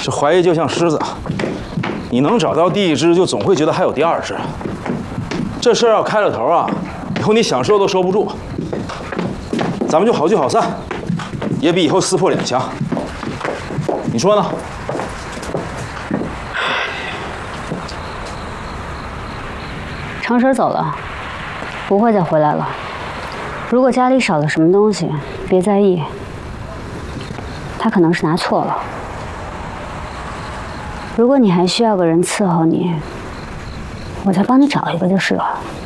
这怀疑就像狮子，你能找到第一只，就总会觉得还有第二只。这事儿要开了头啊，以后你想说都说不住。咱们就好聚好散，也比以后撕破脸强。你说呢？ 长婶走了，不会再回来了。如果家里少了什么东西，别在意，他可能是拿错了。如果你还需要个人伺候你，我再帮你找一个就是了。